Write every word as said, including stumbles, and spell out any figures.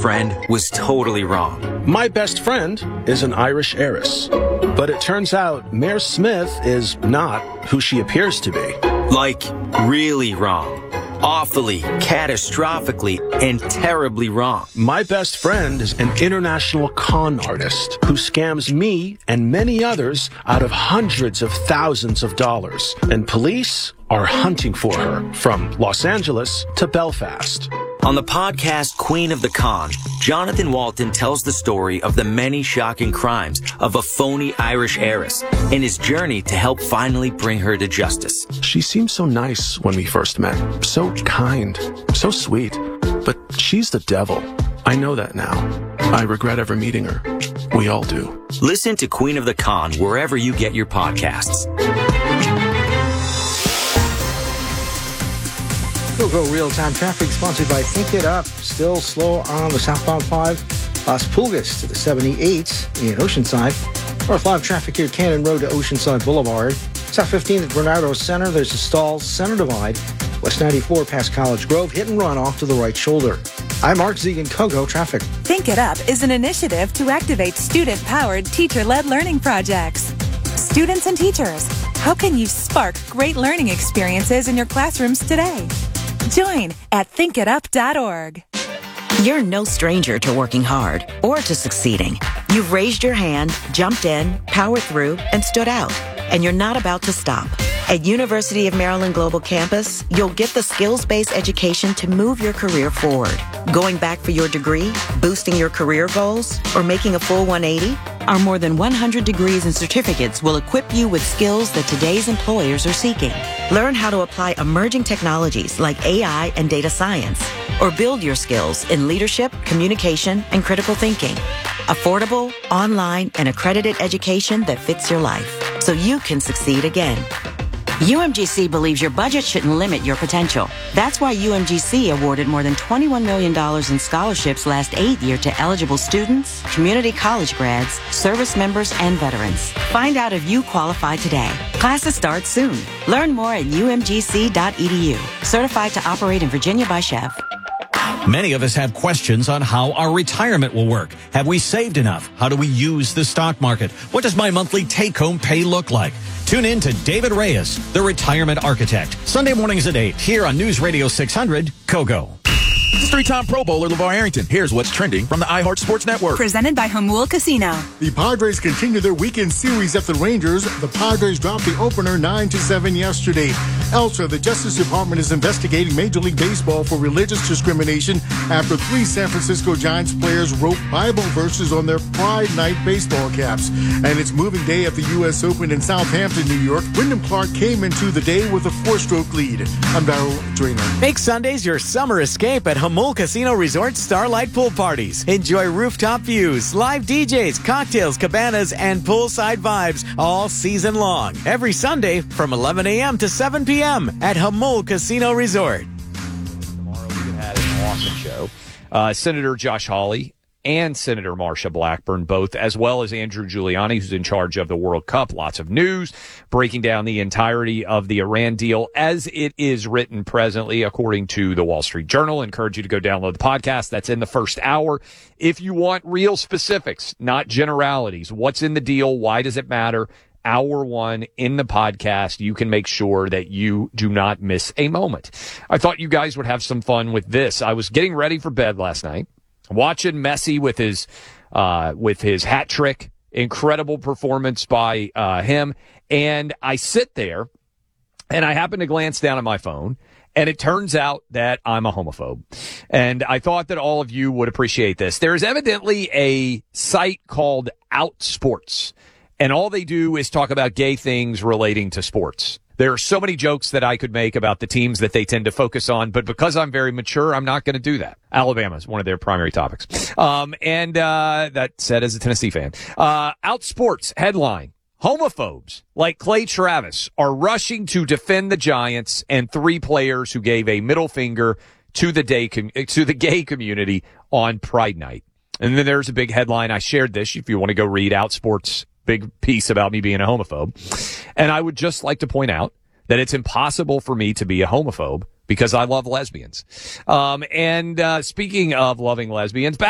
friend was totally wrong. My best friend is an Irish heiress. But it turns out Mayor Smith is not who she appears to be. Like, really wrong. Awfully, catastrophically, and terribly wrong. My best friend is an international con artist who scams me and many others out of hundreds of thousands of dollars. And police are hunting for her from Los Angeles to Belfast. On the podcast Queen of the Con, Jonathan Walton tells the story of the many shocking crimes of a phony Irish heiress and his journey to help finally bring her to justice. She seemed so nice when we first met, so kind, so sweet, but she's the devil. I know that now. I regret ever meeting her. We all do. Listen to Queen of the Con wherever you get your podcasts. Go real-time traffic sponsored by Think It Up. Still slow on the southbound five, Las Pulgas to the seventy-eight in Oceanside. North five traffic here, Cannon Road to Oceanside Boulevard. South fifteen at Bernardo Center, there's a stall, Center Divide. West ninety-four past College Grove, hit and run off to the right shoulder. I'm Mark Zegan, Kogo Traffic. Think It Up is an initiative to activate student-powered, teacher-led learning projects. Students and teachers, how can you spark great learning experiences in your classrooms today? Join at think it up dot org. You're no stranger to working hard or to succeeding. You've raised your hand, jumped in, powered through, and stood out. And you're not about to stop. At University of Maryland Global Campus, you'll get the skills-based education to move your career forward. Going back for your degree, boosting your career goals, or making a full one eighty? Our more than one hundred degrees and certificates will equip you with skills that today's employers are seeking. Learn how to apply emerging technologies like A I and data science, or build your skills in leadership, communication, and critical thinking. Affordable, online, and accredited education that fits your life, so you can succeed again. U M G C believes your budget shouldn't limit your potential. That's why U M G C awarded more than twenty-one million dollars in scholarships last eight year to eligible students, community college grads, service members, and veterans. Find out if you qualify today. Classes start soon. Learn more at U M G C dot E D U. Certified to operate in Virginia by Chev. Many of us have questions on how our retirement will work. Have we saved enough? How do we use the stock market? What does my monthly take-home pay look like? Tune in to David Reyes, the Retirement Architect. Sunday mornings at eight here on News Radio six hundred, Kogo. This is three-time Pro Bowler LeVar Arrington. Here's what's trending from the iHeart Sports Network. Presented by Jamul Casino. The Padres continue their weekend series at the Rangers. The Padres dropped the opener nine to seven yesterday. Elsewhere, the Justice Department is investigating Major League Baseball for religious discrimination after three San Francisco Giants players wrote Bible verses on their Pride Night baseball caps. And it's moving day at the U S Open in Southampton, New York. Wyndham Clark came into the day with a four-stroke lead. I'm Darryl Drainer. Make Sundays your summer escape at Jamul Casino Resort Starlight Pool Parties. Enjoy rooftop views, live D Js, cocktails, cabanas, and poolside vibes all season long. Every Sunday from eleven a.m. to seven p.m. at Jamul Casino Resort. Tomorrow we can have an awesome show. Uh, Senator Josh Hawley and Senator Marsha Blackburn, both, as well as Andrew Giuliani, who's in charge of the World Cup. Lots of news, breaking down the entirety of the Iran deal as it is written presently, according to the Wall Street Journal. I encourage you to go download the podcast. That's in the first hour. If you want real specifics, not generalities, what's in the deal? Why does it matter? Hour one in the podcast, you can make sure that you do not miss a moment. I thought you guys would have some fun with this. I was getting ready for bed last night, watching Messi with his uh, with his hat trick. Incredible performance by uh, him. And I sit there, and I happen to glance down at my phone, and it turns out that I'm a homophobe. And I thought that all of you would appreciate this. There is evidently a site called Outsports, and all they do is talk about gay things relating to sports. There are so many jokes that I could make about the teams that they tend to focus on, but because I'm very mature, I'm not going to do that. Alabama is one of their primary topics. Um, and uh, that said, as a Tennessee fan. Uh, Outsports headline, homophobes like Clay Travis are rushing to defend the Giants and three players who gave a middle finger to the, day com- to the gay community on Pride Night. And then there's a big headline. I shared this if you want to go read Outsports' big piece about me being a homophobe. And I would just like to point out that it's impossible for me to be a homophobe because I love lesbians. Um, and uh, speaking of loving lesbians,